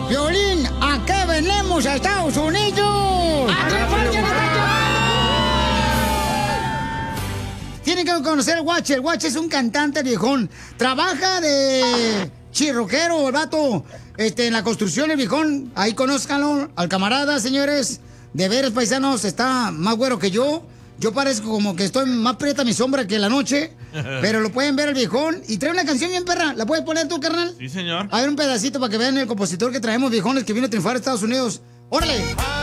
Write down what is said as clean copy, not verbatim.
Piolín, ¿a qué venimos a Estados Unidos? ¡A repartir Tienen que conocer al Guache. El Guache es un cantante viejón. Trabaja de chirroquero, el vato, en la construcción, el viejón. Ahí conózcanlo, al camarada, señores. De veras, paisanos, está más güero que yo. Yo parezco como que estoy más prieta mi sombra que la noche. Pero lo pueden ver el viejón. Y trae una canción bien perra. ¿La puedes poner tú, carnal? Sí, señor. A ver, un pedacito para que vean el compositor que traemos, viejones, que vino a triunfar a Estados Unidos. ¡Órale!